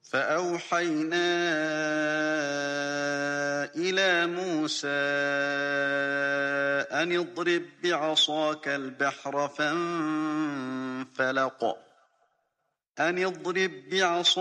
فأوحينا إلى موسى أن اضرب بعصاك البحر فانفلق